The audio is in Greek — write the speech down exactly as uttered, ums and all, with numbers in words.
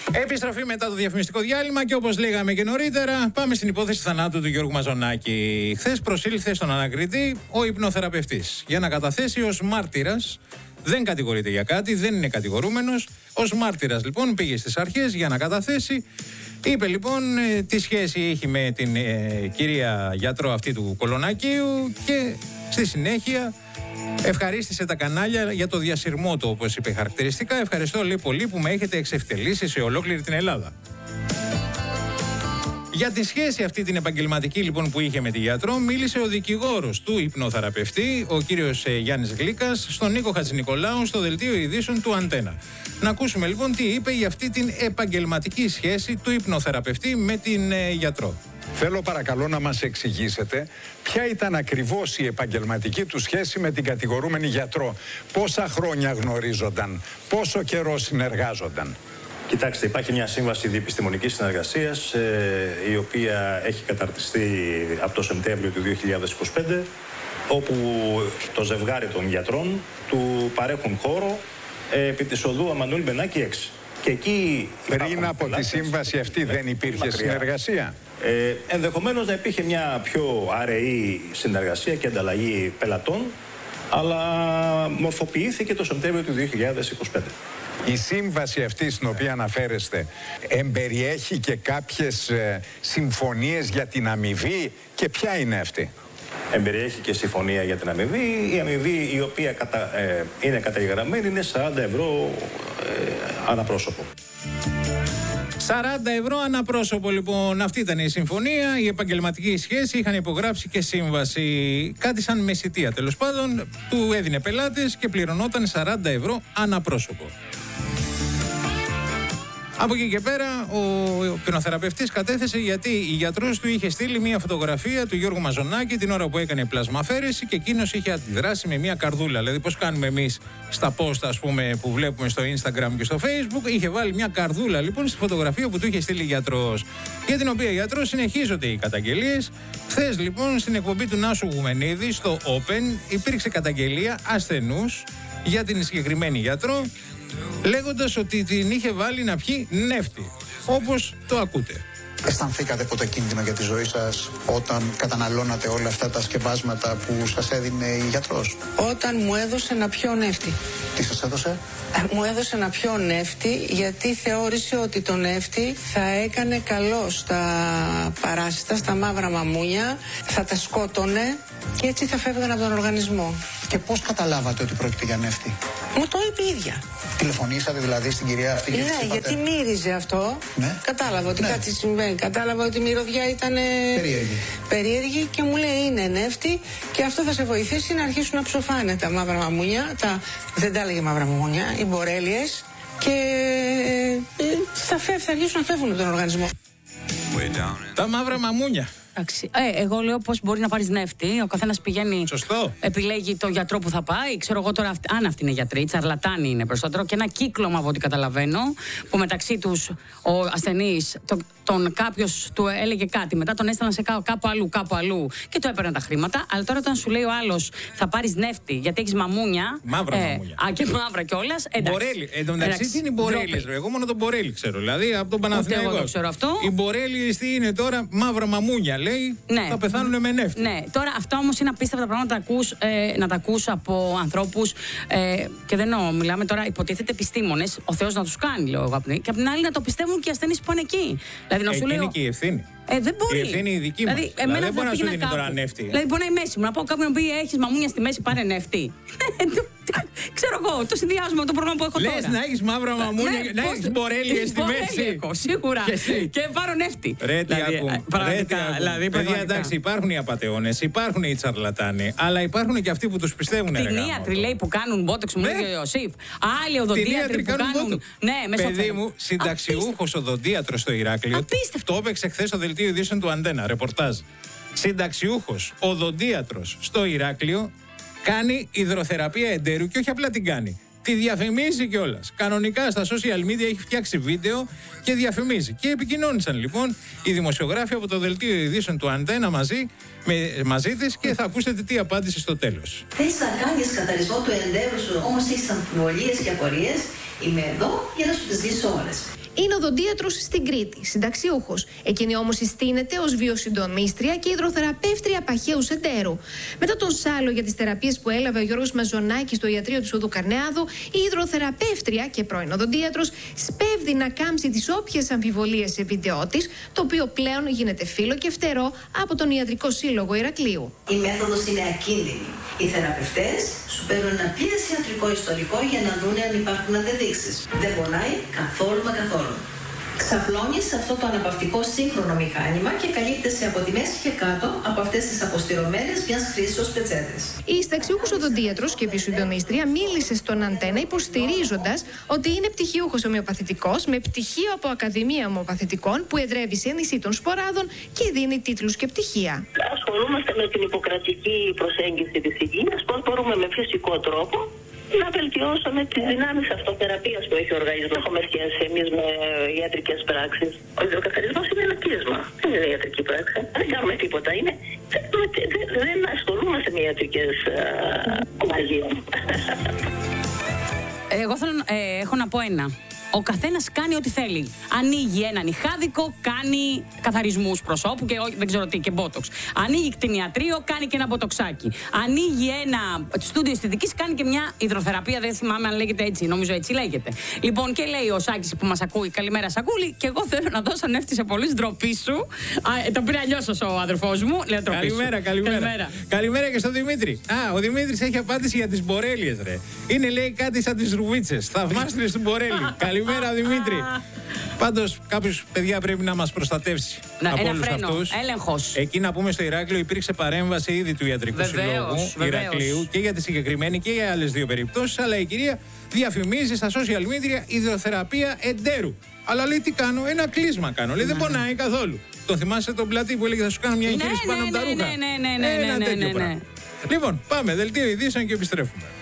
Επιστροφή μετά το διαφημιστικό διάλειμμα και όπως λέγαμε και νωρίτερα, πάμε στην υπόθεση θανάτου του Γιώργου Μαζονάκη. Χθες προσήλθε στον ανακριτή ο υπνοθεραπευτής για να καταθέσει ως μάρτυρας. Δεν κατηγορείται για κάτι, δεν είναι κατηγορούμενος. Ως μάρτυρας λοιπόν πήγε στις αρχές για να καταθέσει. Είπε λοιπόν ε, τι σχέση έχει με την ε, κυρία γιατρό αυτή του Κολονακίου και στη συνέχεια ευχαρίστησε τα κανάλια για το διασυρμό του, όπως είπε χαρακτηριστικά. Ευχαριστώ λέει πολύ που με έχετε εξευτελίσει σε ολόκληρη την Ελλάδα. Για τη σχέση αυτή την επαγγελματική λοιπόν που είχε με τη γιατρό μίλησε ο δικηγόρος του υπνοθεραπευτή, ο κύριος ε, Γιάννης Γλίκας, στον Νίκο Χατζηνικολάου στο δελτίο ειδήσεων του Αντένα. Να ακούσουμε λοιπόν τι είπε για αυτή την επαγγελματική σχέση του υπνοθεραπευτή με την ε, γιατρό. Θέλω παρακαλώ να μας εξηγήσετε ποια ήταν ακριβώς η επαγγελματική του σχέση με την κατηγορούμενη γιατρό. Πόσα χρόνια γνωρίζονταν, πόσο καιρό συνεργάζονταν. Κοιτάξτε, υπάρχει μια σύμβαση διεπιστημονικής συνεργασίας ε, η οποία έχει καταρτιστεί από το Σεπτέμβριο του δύο χιλιάδες είκοσι πέντε, όπου το ζευγάρι των γιατρών του παρέχουν χώρο ε, επί της οδού Αμανουήλ Μπενάκη έξι. Και εκεί πριν από τη σύμβαση αυτή δεν υπήρχε μακριά συνεργασία. Ε, ενδεχομένως να υπήρχε μια πιο αραιή συνεργασία και ανταλλαγή πελατών, αλλά μορφοποιήθηκε το Σεπτέμβριο του δύο χιλιάδες είκοσι πέντε. Η σύμβαση αυτή στην οποία αναφέρεστε εμπεριέχει και κάποιες ε, συμφωνίες για την αμοιβή και ποια είναι αυτή? Εμπεριέχει και συμφωνία για την αμοιβή. Η αμοιβή η οποία κατα, ε, είναι καταγεγραμμένη είναι σαράντα ευρώ ε, αναπρόσωπο. σαράντα ευρώ αναπρόσωπο λοιπόν, αυτή ήταν η συμφωνία, η επαγγελματική σχέση, είχαν υπογράψει και σύμβαση, κάτι σαν μεσητεία τέλος πάντων, του έδινε πελάτες και πληρωνόταν σαράντα ευρώ αναπρόσωπο. Από εκεί και πέρα ο υπνοθεραπευτής κατέθεσε γιατί η γιατρός του είχε στείλει μια φωτογραφία του Γιώργου Μαζονάκη την ώρα που έκανε πλασμαφέρεση και εκείνος είχε αντιδράσει με μια καρδούλα. Δηλαδή πώς κάνουμε εμείς στα post ας πούμε που βλέπουμε στο Instagram και στο Facebook, είχε βάλει μια καρδούλα λοιπόν στη φωτογραφία που του είχε στείλει η γιατρός, για την οποία γιατρός συνεχίζονται οι καταγγελίες. Χθες λοιπόν στην εκπομπή του Νάσου Γουμενίδη στο Open υπήρξε καταγγελία ασθενούς για την συγκεκριμένη γιατρό, λέγοντας ότι την είχε βάλει να πιει νεύτη, όπως το ακούτε. Αισθανθήκατε ποτέ κίνδυνο για τη ζωή σας όταν καταναλώνατε όλα αυτά τα σκευάσματα που σας έδινε η γιατρός? Όταν μου έδωσε να πιω νεύτη. Τι σας έδωσε? Ε, μου έδωσε να πιω νεύτη γιατί θεώρησε ότι το νεύτη θα έκανε καλό στα παράσιτα, στα μαύρα μαμούνια, θα τα σκότωνε και έτσι θα φεύγαν από τον οργανισμό. Και πώς καταλάβατε ότι πρόκειται για νεύτη? Μου το είπε η ίδια. Τηλεφωνήσατε δηλαδή στην κυρία αυτή? Ναι, γιατί μύριζε αυτό. Ναι. Κατάλαβα ότι ναι. κάτι συμβαίνει. Κατάλαβα ότι η μυρωδιά ήταν περίεργη. περίεργη και μου λέει είναι νεύτη και αυτό θα σε βοηθήσει να αρχίσουν να ψοφάνε τα μαύρα μαμούνια. Τα, δεν τα έλεγε μαύρα μαμούνια, οι μπορέλιες. Και ε, θα, φεύ, θα αρχίσουν να φεύγουν από τον οργανισμό. Τα μαύρα μαμούνια. Ε, εγώ λέω πώς μπορεί να πάρεις νεύτη. Ο καθένας πηγαίνει. Σωστό. Επιλέγει το γιατρό που θα πάει. Ξέρω εγώ τώρα αν αυτή είναι γιατρή. Τσαρλατάνη είναι περισσότερο. Και ένα κύκλωμα από ό,τι καταλαβαίνω. Που μεταξύ τους ο ασθενής, το, τον κάποιος του έλεγε κάτι. Μετά τον έστελναν σε κά, κάπου αλλού, κάπου αλλού. Και του έπαιρναν τα χρήματα. Αλλά τώρα όταν σου λέει ο άλλος θα πάρεις νεύτη γιατί έχεις μαμούνια. Μαύρα ε, μαμούνια. Α, και μαύρα κιόλας. Μπορέλι. Εν τω μεταξύ τι είναι οι μπορέλιες? Εγώ μόνο τον μπορέλι ξέρω. Δηλαδή από τον Παναθηναϊκό. Εγώ ξέρω αυτό. Οι μπορέλιες τι είναι τώρα? Μαύρα μαμούνια λέει. Ναι. Θα πεθάνουν με νεύτη. Ναι, τώρα αυτά όμως είναι απίστευτα πράγματα να ακούς, ε, να τα ακούς από ανθρώπους ε, και δεν εννοώ, μιλάμε τώρα υποτίθεται επιστήμονες, ο Θεός να τους κάνει λέω εγώ, και απ' την άλλη να το πιστεύουν και οι ασθενείς που είναι εκεί. Δηλαδή να σου λέω. Είναι και η ευθύνη. Ε, δεν μπορεί. Η ευθύνη η δική μας. Δηλαδή, δηλαδή, δεν μπορεί να σου πήγαινα δίνει κάπου. τώρα νεύτη. Δηλαδή, μπορεί να είναι η μέση μου. Να πω κάποιον να πει: έχεις μαμούνια στη μέση, πάρε νεύτη. Ξέρω εγώ, το συνδυάζουμε με το πρόγραμμα που έχω τώρα. Λες να έχεις μαύρα μαμούνια, να έχεις μπορέλιες στη μέση. Σίγουρα. Και πάρω νεύτη. Ρε τι ακούμε. Παιδιά, εντάξει, υπάρχουν οι απατεώνες, υπάρχουν οι τσαρλατάνοι, αλλά υπάρχουν και αυτοί που τους πιστεύουν. Κτηνίατροι λέει που κάνουν μπότοξ, μου λέει ο Ιωσήφ. Άλλοι οδοντίατροι που κάνουν. Ναι, μέσα στο παιδί μου, συνταξιούχος οδοντίατρος στο Ηράκλειο. Το έπαιξε χθες στο δελτίο ειδήσεων του Αντένα, ρεπορτάζ. Συνταξιούχος οδοντίατρος στο Ηράκλειο κάνει υδροθεραπεία εντέρου και όχι απλά την κάνει. Τη διαφημίζει κιόλας. Κανονικά στα social media έχει φτιάξει βίντεο και διαφημίζει. Και επικοινώνησαν λοιπόν οι δημοσιογράφοι από το δελτίο ειδήσεων του Αντένα μαζί, με, μαζί της και θα ακούσετε τι απάντησε στο τέλος. Θες να κάνεις καθαρισμό του εντέρου σου, όμως έχεις αμφιβολίες και απορίες Είμαι εδώ για να σου τις λύσω όλες. Είναι οδοντίατρος στην Κρήτη, συνταξιούχος. Εκείνη όμως συστήνεται ως βιοσυντονίστρια και υδροθεραπεύτρια παχαίου εντέρου. Μετά τον σάλο για τις θεραπείες που έλαβε ο Γιώργος Μαζονάκης στο ιατρείο του Οδού Καρνεάδου, η υδροθεραπεύτρια και πρώην οδοντίατρος σπέβδει να κάμψει τις όποιες αμφιβολίες σε βίντεό της, το οποίο πλέον γίνεται φίλο και φτερό από τον Ιατρικό Σύλλογο Ηρακλείου. Η μέθοδος είναι ακίνδυνη. Οι θεραπευτές σου παίρνουν ένα πλήρες ιατρικό ιστορικό για να δουν αν υπάρχουν αντεδείξεις. Δεν πονάει καθόλου μα καθόλου. Ξαπλώνεις αυτό το αναπαυτικό σύγχρονο μηχάνημα και καλύπτεσαι από τη μέση και κάτω από αυτές τις αποστηρωμένες μιας χρήσεως πετσέτες. Η συνταξιούχος οδοντίατρος και βιοσυντονίστρια μίλησε στον Αντένα υποστηρίζοντας ότι είναι πτυχιούχος ομοιοπαθητικός με πτυχίο από Ακαδημία Ομοιοπαθητικών που εδρεύει σε νησί των Σποράδων και δίνει τίτλους και πτυχία. Ασχολούμαστε με την υποκρατική προσέγγιση της υγείας, πώς μπορούμε με φυσικό τρόπο να βελτιώσουμε τις δυνάμεις αυτοθεραπείας που έχει ο οργανισμός. Έχουμε σχέση εμείς με ιατρικές πράξεις. Ο υδροκαθαρισμός είναι ένα κλείσμα. Δεν είναι ιατρική πράξη. Δεν κάνουμε τίποτα. Είναι... Δεν ασχολούμαστε με ιατρικές κομμαγίες. Εγώ θέλω, ε, έχω να πω ένα. Ο καθένας κάνει ό,τι θέλει. Ανοίγει έναν ηχάδικο, κάνει καθαρισμούς προσώπου και δεν ξέρω τι, και μπότοξ. Ανοίγει κτηνιατρίο, κάνει και ένα μποτοξάκι. Ανοίγει ένα στούντιο αισθητικής, κάνει και μια υδροθεραπεία. Δεν θυμάμαι αν λέγεται έτσι, νομίζω έτσι λέγεται. Λοιπόν, και λέει ο Σάκης που μας ακούει, καλημέρα Σακούλη, και εγώ θέλω να δώσω ανεύθυνση σε πολλούς, ντροπή σου. Α, το πήρε αλλιώς ο αδερφός μου. Λέω, καλημέρα, καλημέρα, καλημέρα. Καλημέρα και στον Δημήτρη. Α, ο Δημήτρης έχει απάντηση για τις μπορέλιες, ρε. Είναι, λέει, κάτι σαν τις ρουβίτσες. Θαυμάστριες του μπορέλι. Καλημέρα, Δημήτρη. Πάντως, κάποιος, παιδιά, πρέπει να μας προστατεύσει να, από ένα όλους φρένο, αυτούς. έλεγχος. Εκεί να πούμε στο Ηράκλειο υπήρξε παρέμβαση ήδη του Ιατρικού βεβαίως, Συλλόγου βεβαίως. Ηρακλείου και για τη συγκεκριμένη και για άλλες δύο περιπτώσεις. Αλλά η κυρία διαφημίζει στα social media υδροθεραπεία εντέρου. Αλλά λέει τι κάνω, ένα κλείσμα κάνω. Λέει δεν πονάει καθόλου. Το θυμάσαι τον πλατή που έλεγε θα σου κάνω μια εγχείρηση ναι, πάνω ναι, από τα ναι, ρούχα. Ναι, ναι, ναι, ναι, ένα ναι, τέτοιο ναι, ναι. πράγμα. Λοιπόν, πάμε, δελτίο ειδήσεων και επιστρέφουμε.